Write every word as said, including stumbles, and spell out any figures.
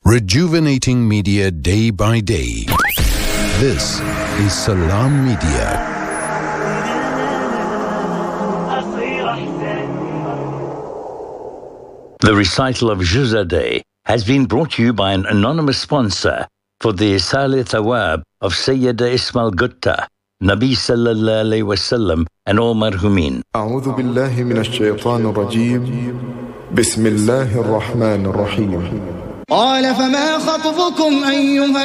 Rejuvenating media day by day. This is Salam Media. The recital of Juz'a Day has been brought to you by an anonymous sponsor for the Isal Thawab of Sayyida Ismail Gutta, Nabi Sallallahu Alaihi Wasallam, and all marhumin. أعوذ بالله من الشيطان الرجيم بسم الله الرحمن الرحيم قال فما خطبكم أيها